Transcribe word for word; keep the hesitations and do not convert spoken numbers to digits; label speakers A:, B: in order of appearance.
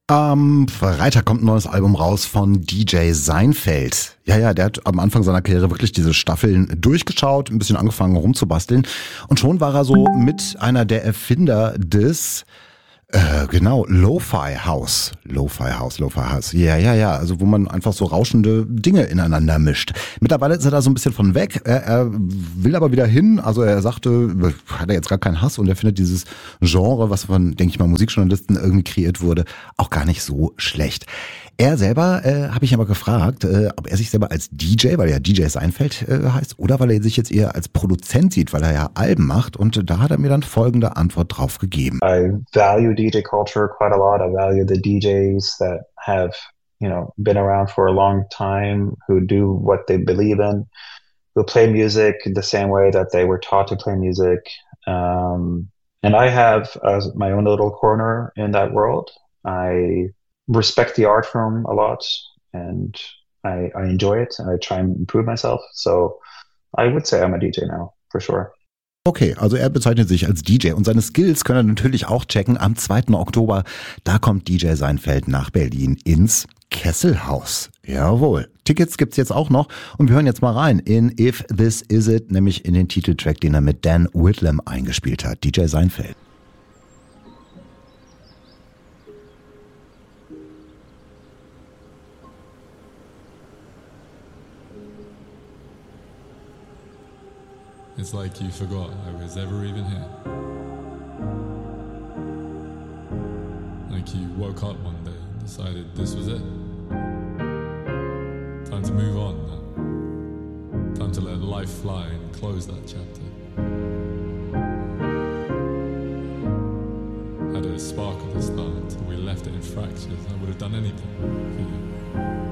A: Am Freitag kommt ein neues Album raus von D J Seinfeld. Ja, ja, der hat am Anfang seiner Karriere wirklich diese Staffeln durchgeschaut, ein bisschen angefangen rumzubasteln. Und schon war er so mit einer der Erfinder des, äh, genau, Lo-Fi House. Lo-Fi House, Lo-Fi House. Ja, ja, ja, also wo man einfach so rauschende Dinge ineinander mischt. Mittlerweile ist er da so ein bisschen von weg. Er, er will aber wieder hin. Also er sagte, hat er jetzt gar keinen Hass und er findet dieses Genre, was von, denke ich mal, Musikjournalisten irgendwie kreiert wurde, auch gar nicht so schlecht. Er selber, äh, habe ich aber gefragt, äh, ob er sich selber als D J, weil er ja D J Seinfeld äh, heißt, oder weil er sich jetzt eher als Produzent sieht, weil er ja Alben macht. Und da hat er mir dann folgende Antwort drauf gegeben.
B: I value D J culture quite a lot. I value the D Js that have, you know, been around for a long time, who do what they believe in, who play music the same way that they were taught to play music. Um, and I have uh, my own little corner in that world. I respect the art form a lot, and I, I enjoy it, and I try and improve myself. So I would say I'm a D J now, for sure.
A: Okay, also er bezeichnet sich als D J und seine Skills können er natürlich auch checken. Am zweiten Oktober, da kommt D J Seinfeld nach Berlin ins Kesselhaus. Jawohl. Tickets gibt's jetzt auch noch und wir hören jetzt mal rein in If This Is It, nämlich in den Titeltrack, den er mit Dan Whitlam eingespielt hat. D J Seinfeld.
C: It's like you forgot I was ever even here. Like you woke up one day and decided this was it. Time to move on now. Time to let life fly and close that chapter. Had a spark at the start until we left it in fractures. I would have done anything for you.